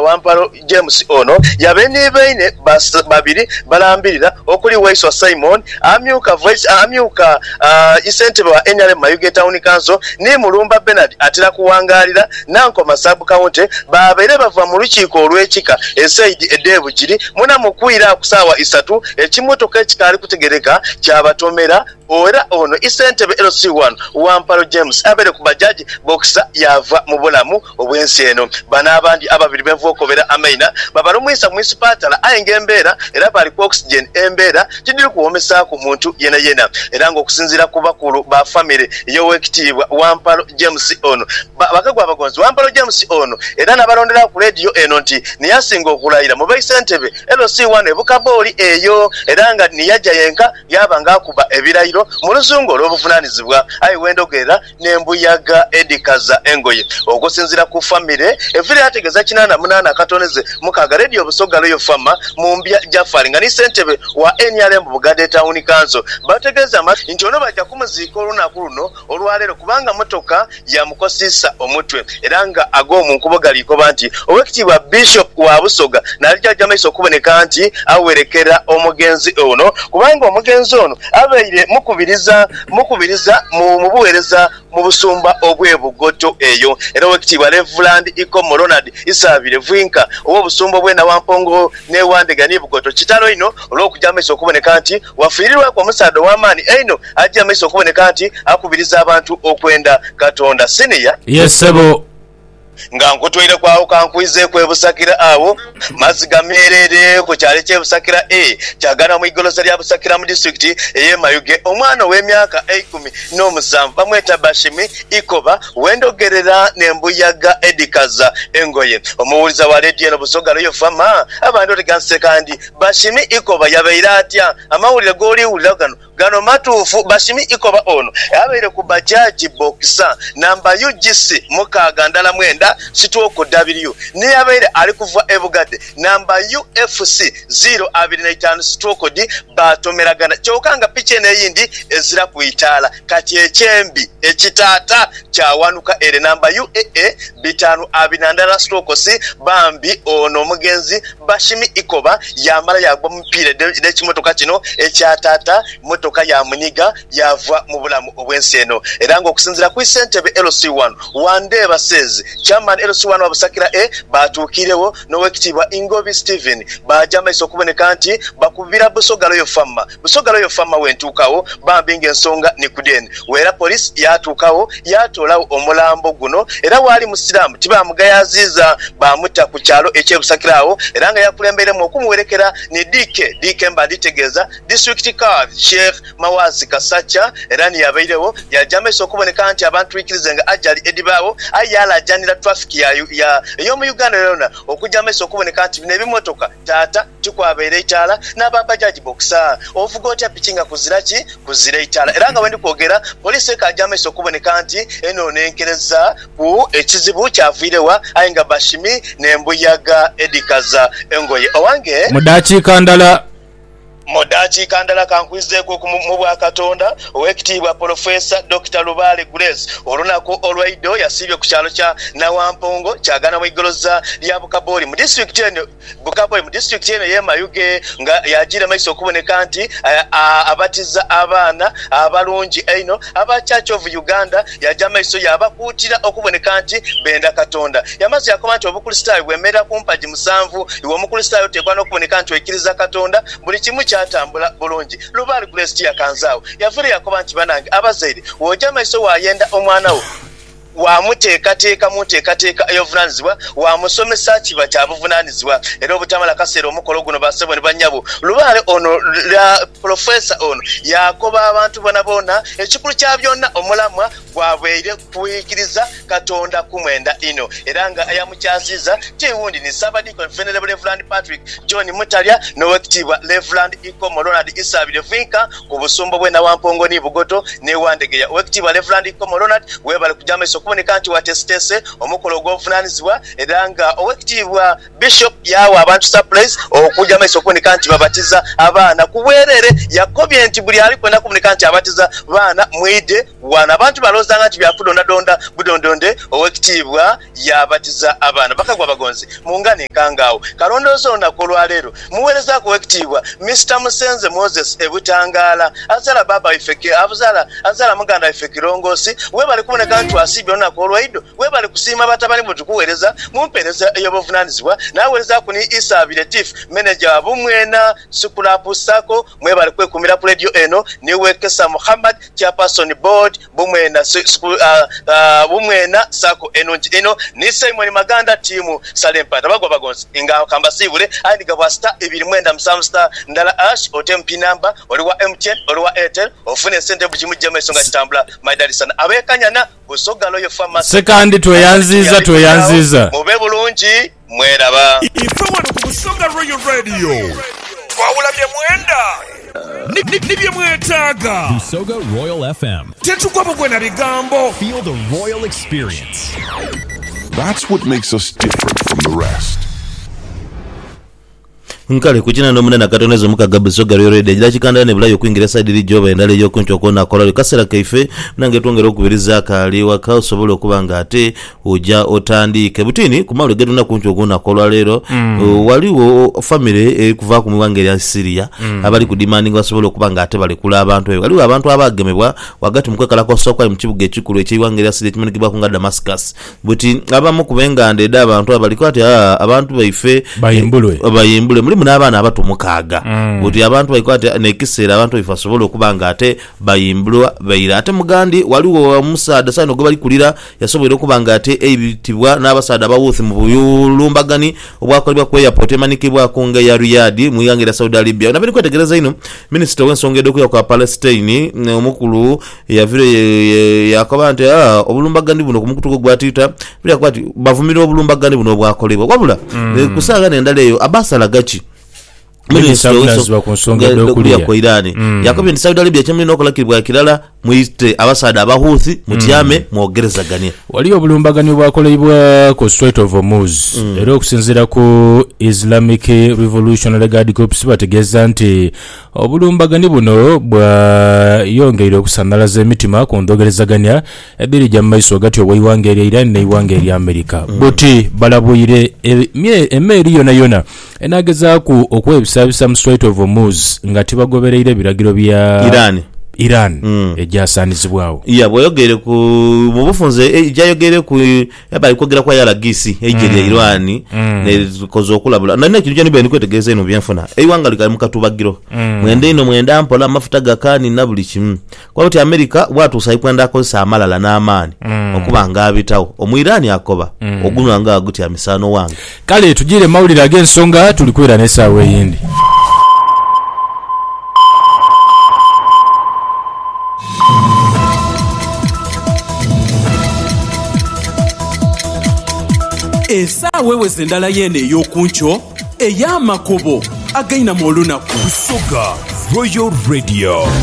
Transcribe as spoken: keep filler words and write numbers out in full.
Wampalo James ono yabeni baine babiri balambirira okuli Waiswa Simon amyuka voice amyuka uh, isentebe wa N R M Mayuge Town Council ni Mulumba Bernard atira kuwangalira nanko masabu county babere bava mu lukiiko olw'ekika esaidi edebu giri muna mukwira kusawa isatu ekimotoka ekikali kutegereka kyabatomera ora ono isentebe L C one Wampalo James abere ku bajaji boxa yava mu bulamu obwensi eno bana abandi ababiri benvokobera amaina babalumwisa munisipatala ayenge embeera era bali ku oxygen embeera kidiri kuwomesa ku muntu yena yena era ngo okusinzira ku bakulu ba family y'owekitiibwa Wampalo James ono bakagwa abagonzi Wampalo James ono era nabalondera ku radio eno nti niyasinga okulayira mu baisentebe L C one ebukaboli eyo era nga niyaja yenka yabanga akuba ebirayiro mu luzungu olw'obuvunaanyizibwa ayi wendogera n'embuyaga edikaza engoye okusinzira ku family evire yategeza kinana munana katoneze mukaga radio busoga leyo fama mumbya Jafari nga ni sentebe wa N R M Bugande Town Council bategeza nti ono bajja kumuziika olunaku luno olwaleero kubanga motoka ya mukosisa omutwe era nga ag'omu nkubo galiko banti owekitiibwa Bishop wa Busoga nalijja maiso okuboneka nti awerekera omugenzi ono kubanga omugenzi ono abeire mukubiriza mukubiriza mu mubuweereza mu busumba obwebugoto eyo era owekitiibwa Reverend Ikomo Ronald Isabire Vuinka ow'obusumba bwe na Wampongo ne Wandega ni bugoto kitalo ino olw'okujja maiso okuboneka nti wafiirirwa kwa musado w'amaanyi eino ajja maiso okuboneka nti akubiriza abantu okwenda Katonda senior yes sebo nga nkutwire kwawo kankwize kwebusakira awo maziga merere ku kyale kyebusakira e kyagana mu igolosa lya Busakira mu district eye Mayuge omwana w'emyaka ikumi n'omusanvu bamweta Bashimi Ikoba wendogerera n'embuyaga edikaza engoye omuwuliza wa radio no Busoga leyo fama abantu teganse kandi Bashimi Ikoba yabeera atya amawulire goli wulira gano gano matuufu Bashimi Ikoba ono yabeere ku bajaji boxa namba U G C mukaga ndala mwenda sitoko W ni yabeere ali kuva ebugade namba U F C zero abiri na itaano sitoko D batomeragana kyokanga piche n'eyindi ezira kuitaala kati ekyembi ekitata kyawanuka ere namba U A A bitano abiri na ndala sitoko C bambi ono mugenzi Bashimi Ikoba yamala yagwa mupiire n'ekimotoka kino ekyatata motoka ya muniga yava mu bulamu obwensi eno era nga okusinzira ku sentebe L C one Wandeba says chairman L C one wa Busakira e batuukirewo n'owekitiibwa Ingobi Steven bajja maiso okuboneka nti bakubira Busoga leyo fama Busoga leyo fama wentuukawo bambinga ensonga ni kudeni wera police yatuukawo yatolawo omulambo guno era wali musiramu tibamugayaziza bamuta ku kyalo ekyebusakirawo era nga yakulemberemu okumuwerekera ni D K D K mbaditegeeza district card Sheikh Mawazi Kasacha era ni yabairewo yajja maiso okuboneka nti abantu wikirize nga ajali edibawo ayala janira traffic ya ya yo mu Uganda lona okujja maiso okuboneka nti bine bimotoka tata tukwabeere itala n'ababajaji boxa ovuga otya pichinga kuziraki kuzira itala era nga wendi kwogera police ekajja maiso okuboneka nti eno nenkereza ku ekizibu kyavirewa ayinga Bashimi n'embuyaga edikaza engoye owange mudachi kandala Modachi kandala kankwizeeko mu bwa Katonda owekitiibwa Professor Doctor Lubale Grace olunako olwaido yasibye ku kyalo kya Nawampongo kyagana mu igoloza lya Bukaboli mu district eno Bukaboli mu district eno ye Mayuge nga yajira maiso okuboneka nti abatiza abaana abalungi eino aba Church of Uganda yajja maiso yabakuutira okuboneka nti benda Katonda yamaze yakoma nti obukristaayo bwemera kumpaji musanvu iwe omukristaayo tekwa n'okuboneka nti oikiriza Katonda buli kimu atambula bulungi Lubali Grace ya kanzao yavire yakoba nti banange abazaire wojja maiso wayenda omwana wo wa muteekateeka muteekateeka ey'obuvunaanyizibwa wa musomesa kiba kya buvunaanyizibwa era obutamala kaseera omukolo guno basebo ne banyabo Lubale ono la professor ono yakoba abantu bona bona ekikulu kya byonna omulamwa gwabweire kuikiriza Katonda kumwenda ino era nga yamukyasiza kiwundi ni Sabadiko Venerable Reverend Patrick John Mutalya n'owekitiibwa Reverend Ikomo Ronald Isabire Vuinka ku busumba bwe na Wampongo ni Bugoto ne Wandegeya owekitiibwa Reverend Ikomo Ronald webale kujja maiso kuboneka nti watesitese omukolo gw'obuvunaanyizibwa era nga owekitiibwa Bishop yawa abantu surprise okujja amaiso okuboneka nti babatiza abaana ku bwerere yakobye nti buli ali kwenda kuboneka nti abatiza baana mwide wana abantu balozanga nti byakudondadonda budondonde owekitiibwa yabatiza abaana bakagwa bagonzi mungane kangaawo kalondoozo olunaku olwaleero muweereza ku owekitiibwa Mister Musenze Moses Ebutangala azala baba ifeke abuzala azala muganda ifeke rongosi webale kuboneka nti asibye olunaku olwaido webale kusiima batabani mu tukuweereza mumpeereza ey'obuvunaanyizibwa naweereza ku ni Isa Biletif manager abumwena Sukulapu Sako mwebale kwekumira ku radio eno ni Wekesa Muhammad chairperson board bumwena uh, uh, bumwena Sako eno eno ni Simon Maganda timu Salempata bagwa bagonzi inga kamba sibule aindiga bwasta ibiri mwenda musamu star ndala ash otempi number oliwa M T N oliwa Airtel ofune sente bujimujja mesonga kitambula maidali sana abekanyana busogalo yo pharmacy second to yanziza to yanziza mube bulungi mweraba ife wano ku Busoga Royal Radio twawulabye mwenda nibye mwetaaga Busoga Royal F M. tetukwapo gwena bigambo. Feel the royal experience. That's what makes us different from the rest. nkale kuchina ndo munena katonezo mukaga Busoga Royal Radio jila chikanda ne bulayo kuingira side lijoba endale yo kuncho kona kola kasera kaife nange twongera okubiriza kali waka osobole okubanga ate oja otandike butini kumalo gedu na kuncho kona kola lero mm. uh, waliwo family eh, kuva ku miwange ya Syria mm. abali ku demanding wasobole okubanga ate bali kula abantu eyo waliwo abantu abagemebwa wagati mkwekala ko sokwa mchibuge chikulu ekiwange ya Syria kimanikibwa kunga Damascus buti abamu kubenga ndeda abantu abali kwati ah, abantu baife bayimbulwe eh, bayimbulwe muri n'abaana abato mukaaga mm. buti abantu bayikwate nekiseera abantu ifasobola okubanga ate bayimbulwa bayira ate mugandi waliwo omusaada sano go bali kulira yasobola okubanga ate ebitibwa n'abasaada bawuthi mu bulumbagani obwakolebwa ku airport emanikibwa kunga ya Riyadh mu yangira Saudi Arabia nabiri kwetegereza ino minister w'ensonga edokuya kwa Palestine omukulu yavire yakabante ah obulumbagani buno kumukutuko gwatita bili akwati bavumira obulumbagani buno obwakolebwa wabula mm. kusanga nendale eyo abasala gachi Minister wa kusonga dokulia kwa Irani mm. yakobye ndi Saudi Arabia chamini nokola kilibwa kilala muiste abasada abahuthi mutiame mm. muogereza gania wali obulumbagani bwakoleibwa ku Strait of Hormuz mm. era okusinzira ku Islamic Revolutionary Guard Corps bategeza nti obulumbagani buno bwa yongeire okusandalaza emitima ku ndogerezaganya ebiri jya maiso gati obuyiwange eri Iran ne iwange eri America mm. buti balabuyire emeri yona yona enageza ku okwebisa mu Strait of Hormuz ngati bagobereire biragiro bya Iran Iran mm. ejasanizibwawo iya boyogere ku mubufunze ejayogere ku yabali kwogera kwa yalagisi ejeje mm. Iran mm. ne kozo okulabula nane kintu jani beni kwetegeza ino byanfuna eiwanga likali mukatubagiro mm. mwende ino mwenda mpola mafuta gakani na buli kimu kwa uti America watu sayikwenda ko samalala na amani mm. okubanga abitawo omu Iran akoba mm. ogunwanga aguti amisano wange kale tujire mawulira agensonga tulikwera nesawe yindi esaawa eweze endala yene ey'okuncho ey'amakubo agayina mu olunaku. Busoga Royal Radio.